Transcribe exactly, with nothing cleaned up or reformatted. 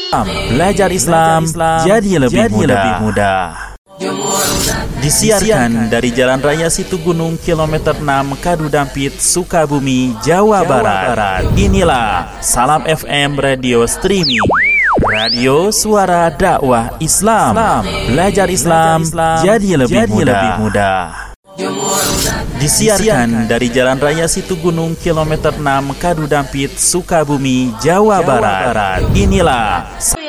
Belajar Islam jadi lebih mudah. Disiarkan dari Jalan Raya Situgunung kilometer enam Kadu Dampit, Sukabumi, Jawa Barat. Inilah Salam F M Radio Streaming, radio suara dakwah Islam. Belajar Islam jadi lebih mudah. Disiarkan dari Jalan Raya Situgunung kilometer enam Kadu Dampit, Sukabumi, Jawa Barat. Inilah